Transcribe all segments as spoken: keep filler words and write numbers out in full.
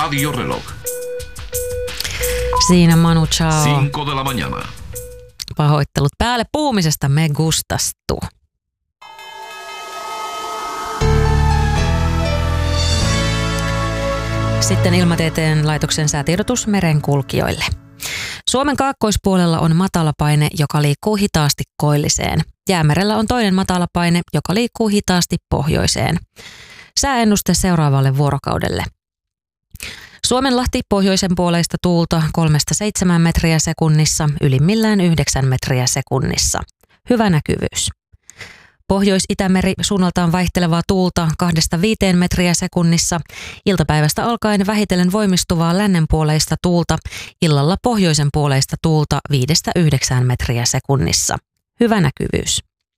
Radio Reloj. Siinä Manu Chao. Cinco de la mañana. Pahoittelut päälle puhumisesta, me gustastu. Sitten Ilmatieteen laitoksen säätiedotus merenkulkijoille. Suomen kaakkoispuolella on matalapaine, joka liikkuu hitaasti koilliseen. Jäämerellä on toinen matalapaine, joka liikkuu hitaasti pohjoiseen. Sääennuste seuraavalle vuorokaudelle. Suomenlahti pohjoisen puoleista tuulta kolmesta seitsemään metriä sekunnissa, ylimmillään yhdeksän metriä sekunnissa. Hyvä näkyvyys. Pohjois-Itämeri suunnaltaan vaihtelevaa tuulta kahdesta viiteen metriä sekunnissa, iltapäivästä alkaen vähitellen voimistuvaa lännenpuoleista tuulta, illalla pohjoisen puoleista tuulta viidestä yhdeksään metriä sekunnissa. Hyvä näkyvyys.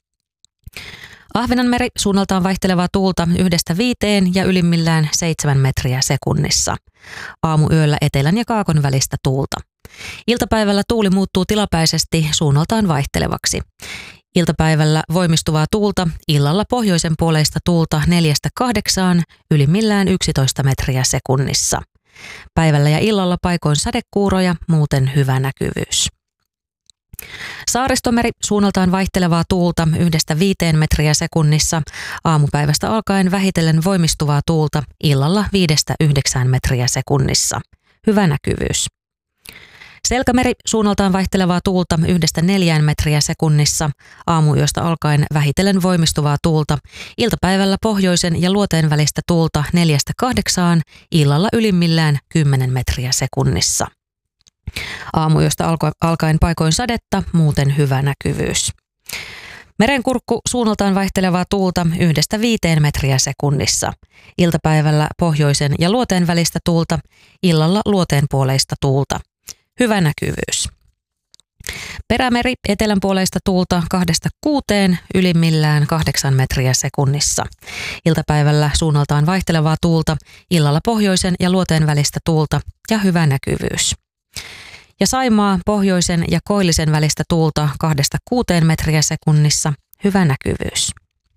Ahvenanmeri suunnaltaan vaihtelevaa tuulta yhdestä viiteen ja ylimmillään seitsemän metriä sekunnissa. Aamuyöllä etelän ja kaakon välistä tuulta. Iltapäivällä tuuli muuttuu tilapäisesti suunnaltaan vaihtelevaksi. Iltapäivällä voimistuvaa tuulta, illalla pohjoisen puoleista tuulta neljästä kahdeksaan, ylimmillään yksitoista metriä sekunnissa. Päivällä ja illalla paikoin sadekuuroja, muuten hyvä näkyvyys. Saaristomeri suunnaltaan vaihtelevaa tuulta yhdestä viiteen metriä sekunnissa, aamupäivästä alkaen vähitellen voimistuvaa tuulta, illalla viidestä yhdeksään metriä sekunnissa. Hyvä näkyvyys. Selkämeri suunnaltaan vaihtelevaa tuulta yhdestä neljään metriä sekunnissa, aamuyöstä alkaen vähitellen voimistuvaa tuulta, iltapäivällä pohjoisen ja luoteen välistä tuulta neljästä kahdeksaan, illalla ylimmillään kymmenen metriä sekunnissa. Aamuyöstä alkaen paikoin sadetta, muuten hyvä näkyvyys. Merenkurkku suunnaltaan vaihtelevaa tuulta yhdestä viiteen metriä sekunnissa. Iltapäivällä pohjoisen ja luoteen välistä tuulta, illalla luoteen puoleista tuulta. Hyvä näkyvyys. Perämeri etelänpuoleista tuulta kahdesta kuuteen, ylimmillään kahdeksan metriä sekunnissa. Iltapäivällä suunnaltaan vaihtelevaa tuulta, illalla pohjoisen ja luoteen välistä tuulta ja hyvä näkyvyys. Ja Saimaa pohjoisen ja koillisen välistä tuulta kahdesta kuuteen metriä sekunnissa, hyvä näkyvyys.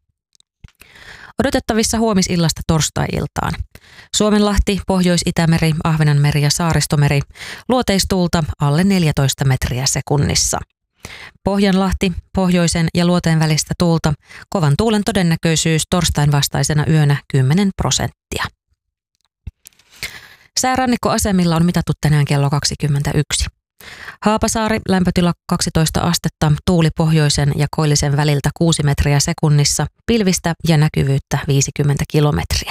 Odotettavissa huomisillasta torstai-iltaan. Suomenlahti, Pohjois-Itämeri, Ahvenanmeri ja Saaristomeri, luoteistuulta alle neljätoista metriä sekunnissa. Pohjanlahti, pohjoisen ja luoteen välistä tuulta, kovan tuulen todennäköisyys torstain vastaisena yönä kymmenen prosenttia. Säärannikkoasemilla on mitattu tänään kello kaksikymmentäyksi. Haapasaari, lämpötila kaksitoista astetta, tuuli pohjoisen ja koillisen väliltä kuusi metriä sekunnissa, pilvistä ja näkyvyyttä viisikymmentä kilometriä.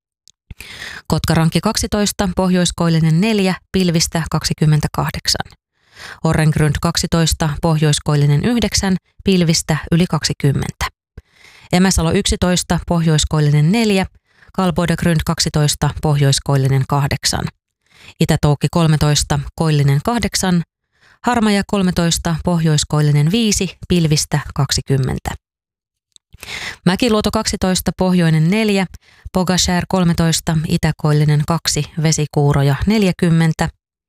Kotkarankki kaksitoista, pohjoiskoillinen neljä, pilvistä kaksikymmentäkahdeksan. Orrengrund kaksitoista, pohjoiskoillinen yhdeksän, pilvistä yli kaksikymmentä. Emäsalo yksitoista, pohjoiskoillinen neljä, Kalboidegrund kaksitoista, pohjoiskoillinen kahdeksan. Itätoukki kolmetoista, koillinen kahdeksan, Harmaja kolmetoista, pohjoiskoillinen viisi, pilvistä kaksikymmentä. Mäkiluoto kaksitoista, pohjoinen neljä, Pogashär kolmetoista, itäkoillinen kaksi, vesikuuroja neljäkymmentä.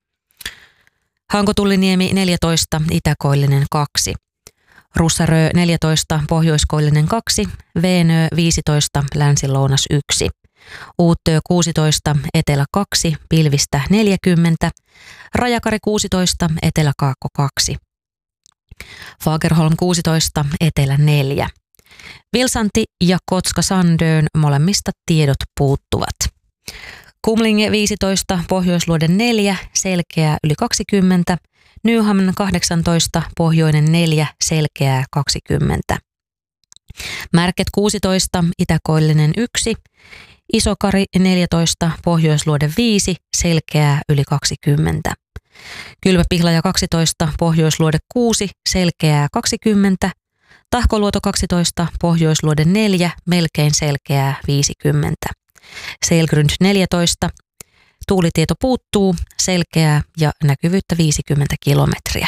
Hankotulliniemi neljätoista, itäkoillinen kaksi. Russarö neljätoista, pohjoiskoillinen kaksi, Veenö viisitoista, länsi-lounas yksi. Uuttöö kuusitoista, etelä kaksi, pilvistä neljäkymmentä. Rajakari kuusitoista, etelä-kaakko kaksi. Fagerholm kuusitoista, etelä neljä. Vilsanti ja Kotska-Sandön molemmista tiedot puuttuvat. Kumlinge viisitoista, pohjoisluoden neljä, selkeää yli kaksikymmentä. Nyhamn kahdeksantoista, pohjoinen neljä, selkeää kaksikymmentä. Märket kuusitoista, itäkoillinen yksi. Isokari neljätoista, pohjoisluode viisi, selkeää yli kaksikymmentä. Kylmäpihlaja kaksitoista, pohjoisluode kuusi, selkeää kaksikymmentä. Tahkoluoto kaksitoista, pohjoisluode neljä, melkein selkeää viisikymmentä. Selgrund neljätoista, tuulitieto puuttuu, selkeää ja näkyvyyttä viisikymmentä kilometriä.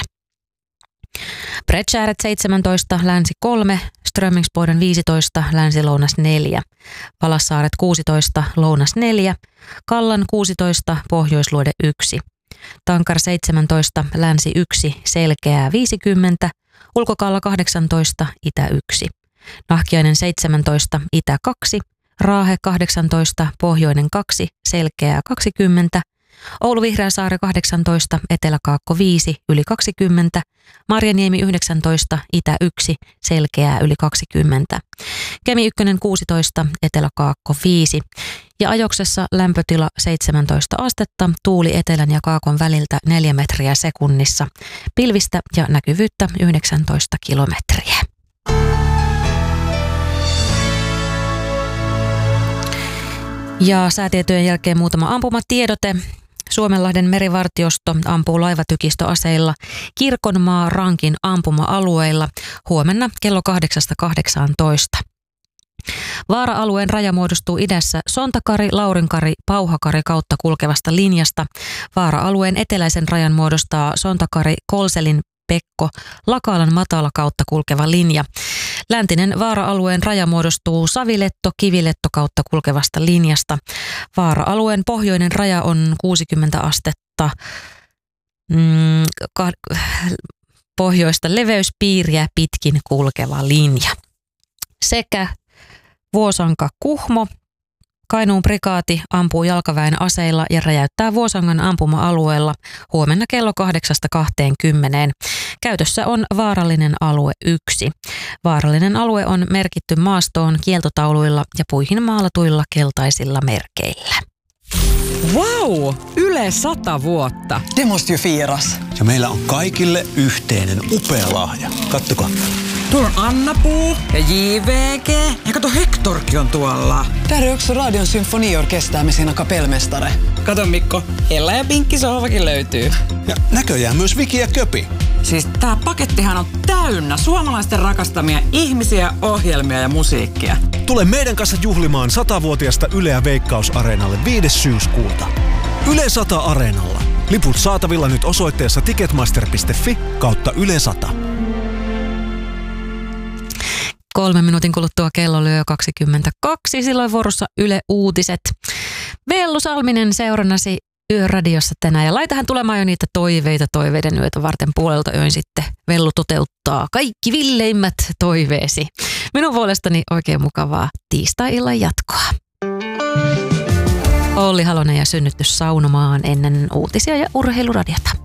Bredshäret seitsemäntoista, länsi kolme, Strömingsboden viisitoista, länsi-lounas neljä, Palassaaret kuusitoista, lounas neljä, Kallan kuusitoista, pohjoisluode yksi, Tankar seitsemäntoista, länsi yksi, selkeää viisikymmentä, Ulkokalla kahdeksantoista, itä yksi, Nahkiainen seitsemäntoista, itä kaksi, Raahe kahdeksantoista, Pohjoinen kaksi, Selkeää kaksikymmentä, Oulu Vihreäsaari kahdeksantoista, Etelä-Kaakko viisi, yli kaksikymmentä, Marjaniemi yhdeksäntoista, Itä yksi, Selkeää yli kaksikymmentä, Kemi yksi kuusitoista, Etelä-Kaakko viisi ja Ajoksessa lämpötila seitsemäntoista astetta, tuuli etelän ja kaakon väliltä neljä metriä sekunnissa, pilvistä ja näkyvyyttä yhdeksäntoista kilometriä. Ja säätietojen jälkeen muutama ampumatiedote. Suomenlahden merivartiosto ampuu laivatykistöaseilla Kirkonmaa Rankin ampuma-alueilla huomenna kello kahdeksasta kahdeksaantoista. Vaara-alueen raja muodostuu idässä Sontakari, Laurinkari, Pauhakari kautta kulkevasta linjasta. Vaara-alueen eteläisen rajan muodostaa Sontakari, Kolselin, Pekko, Lakalan matala kautta kulkeva linja. Läntinen vaara-alueen raja muodostuu Saviletto, Kiviletto kautta kulkevasta linjasta. Vaara-alueen pohjoinen raja on kuusikymmentä astetta mm, ka- pohjoista leveyspiiriä pitkin kulkeva linja. Sekä Vuosanka Kuhmo, Kainuun prikaati ampuu jalkaväen aseilla ja räjäyttää Vuosangan ampuma-alueella huomenna kello kahdeksasta kahteenkymmeneen. Käytössä on vaarallinen alue yksi. Vaarallinen alue on merkitty maastoon kieltotauluilla ja puihin maalatuilla keltaisilla merkeillä. Wow! Yle sata vuotta. Det måste ju firas. Ja meillä on kaikille yhteinen upea lahja. Kattokaa. Tuolla on Anna-Puu ja J V G. Ja kato, Hektorkin on tuolla. Där är också Radion symfoniorkester med sina kapellmästare. Kato Mikko, Ella ja Pinkki sohvakin löytyy. Ja näköjään myös Viki ja Köpi. Siis tää pakettihan on täynnä suomalaisten rakastamia ihmisiä, ohjelmia ja musiikkia. Tule meidän kanssa juhlimaan satavuotiaasta Yleä Veikkaus-areenalle viides syyskuuta. Yle sata Areenalla. Liput saatavilla nyt osoitteessa ticketmaster piste fi kautta Yle sata. Kolmen minuutin kuluttua kello lyö kaksikymmentäkaksi, silloin vuorossa Yle Uutiset. Vellu Salminen seurannasi Yöradiossa tänään ja laitahan tulemaan jo niitä toiveita toiveiden yötä varten puolelta öin sitten. Vellu toteuttaa kaikki villeimmät toiveesi. Minun puolestani oikein mukavaa tiistai-illan jatkoa. Olli Halonen ja synnytys saunomaan ennen uutisia ja urheiluradiota.